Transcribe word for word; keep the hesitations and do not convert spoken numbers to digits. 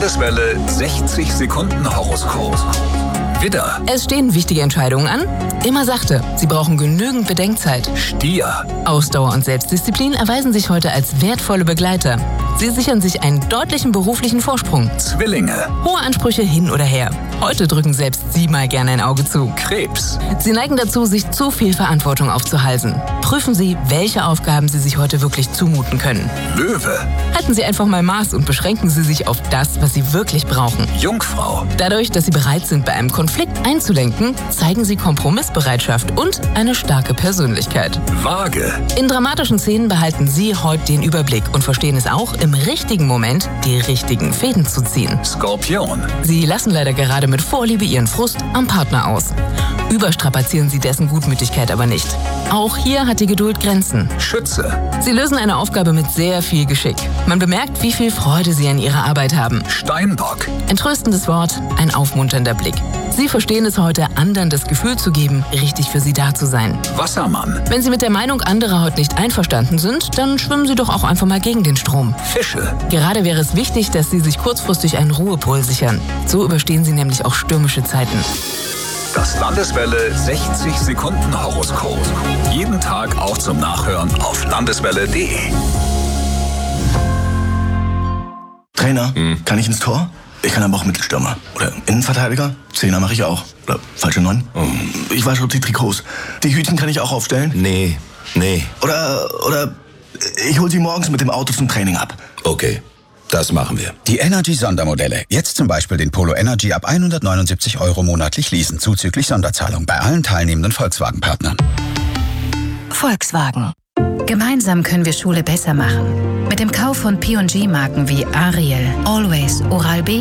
Landeswelle sechzig Sekunden Horoskop. Widder, Es stehen wichtige Entscheidungen an. Immer sachte. Sie brauchen genügend Bedenkzeit. Stier, Ausdauer und Selbstdisziplin erweisen sich heute als wertvolle Begleiter. Sie sichern sich einen deutlichen beruflichen Vorsprung. Zwillinge, Hohe Ansprüche hin oder her. Heute drücken selbst Sie mal gerne ein Auge zu. Krebs, Sie neigen dazu, sich zu viel Verantwortung aufzuhalsen. Prüfen Sie, welche Aufgaben Sie sich heute wirklich zumuten können. Löwe, Halten Sie einfach mal Maß und beschränken Sie sich auf das, was Sie wirklich brauchen. Jungfrau, Dadurch, dass Sie bereit sind, bei einem Konflikt einzulenken, zeigen Sie Kompromissbereitschaft und eine starke Persönlichkeit. Waage, In dramatischen Szenen behalten Sie heute den Überblick und verstehen es auch, im richtigen Moment die richtigen Fäden zu ziehen. Skorpion, Sie lassen leider gerade mit Vorliebe Ihren Frust am Partner aus. Überstrapazieren Sie dessen Gutmütigkeit aber nicht. Auch hier hat die Geduld Grenzen. Schütze, Sie lösen eine Aufgabe mit sehr viel Geschick. Man bemerkt, wie viel Freude Sie an Ihrer Arbeit haben. Steinbock, Ein tröstendes Wort, ein aufmunternder Blick. Sie verstehen es heute, anderen das Gefühl zu geben, richtig für sie da zu sein. Wassermann, Wenn Sie mit der Meinung anderer heute nicht einverstanden sind, dann schwimmen Sie doch auch einfach mal gegen den Strom. Fische, Gerade wäre es wichtig, dass Sie sich kurzfristig einen Ruhepol sichern. So überstehen Sie nämlich auch stürmische Zeiten. das Landeswelle sechzig Sekunden Horoskop. Jeden Tag auch zum Nachhören auf landeswelle punkt de. Trainer, kann ich ins Tor? Ich kann aber auch Mittelstürmer. Oder Innenverteidiger? Zehner mache ich auch. Oder falsche Neun? Ich wasche die Trikots. Die Hütchen kann ich auch aufstellen? Nee, nee. Oder, oder ich hol sie morgens mit dem Auto zum Training ab. Okay, das machen wir. Die Energy-Sondermodelle. Jetzt zum Beispiel den Polo Energy ab hundertneunundsiebzig Euro monatlich leasen, zuzüglich Sonderzahlung bei allen teilnehmenden Volkswagen-Partnern. Volkswagen. Gemeinsam können wir Schule besser machen. Mit dem Kauf von P und G-Marken wie Ariel, Always, Oral-B